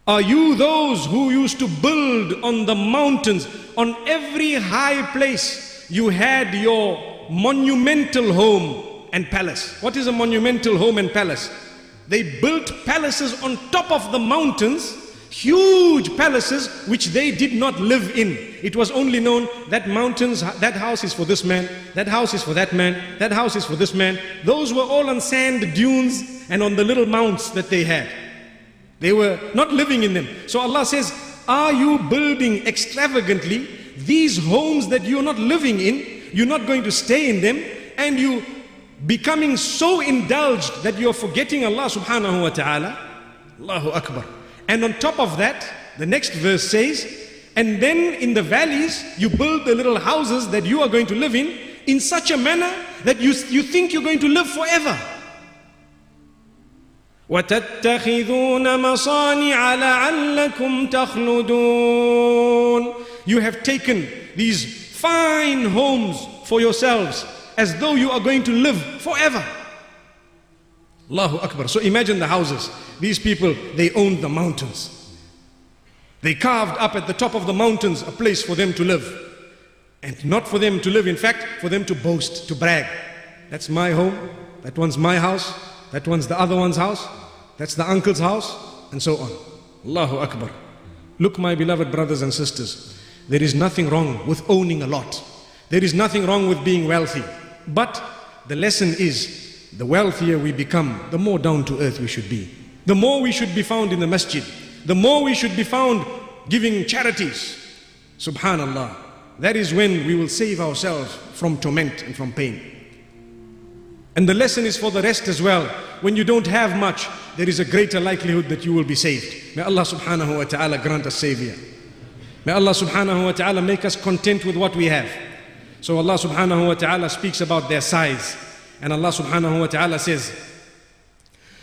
Are you those who used to build on the mountains? On every high place you had your monumental home and palace. What is a monumental home and palace? They built palaces on top of the mountains, huge palaces which they did not live in. It was only known that mountains, that house is for this man, that house is for that man, that house is for this man. Those were all on sand dunes and on the little mounts that they had. They were not living in them. So Allah says, are you building extravagantly these homes that you're not living in? You're not going to stay in them, and you becoming so indulged that you're forgetting Allah subhanahu wa ta'ala. Allahu Akbar. And on top of that, the next verse says, and then in the valleys you build the little houses that you are going to live in such a manner that you think you're going to live forever. وَتَتَّخِذُونَ مَصَانِعَ لَعَلَّكُمْ تَخْلُدُونَ. You have taken these fine homes for yourselves as though you are going to live forever. Allahu Akbar. So imagine the houses. These people, they owned the mountains. They carved up at the top of the mountains a place for them to live. And not for them to live, in fact, for them to boast, to brag. That's my home, that one's my house, that one's the other one's house, that's the uncle's house, and so on. Allahu Akbar. Look, my beloved brothers and sisters, there is nothing wrong with owning a lot. There is nothing wrong with being wealthy. But the lesson is, the wealthier we become, the more down to earth we should be. The more we should be found in the masjid. The more we should be found giving charities. Subhanallah. That is when we will save ourselves from torment and from pain. And the lesson is for the rest as well. When you don't have much, there is a greater likelihood that you will be saved. May Allah subhanahu wa ta'ala grant us savior. May Allah subhanahu wa ta'ala make us content with what we have. So Allah subhanahu wa ta'ala speaks about their size. And Allah subhanahu wa ta'ala says,